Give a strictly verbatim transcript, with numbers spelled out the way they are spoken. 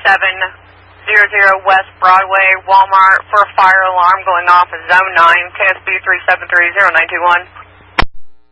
seven zero zero West Broadway, Walmart, for a fire alarm going off at Zone nine, K S B three seven three zero nine two one.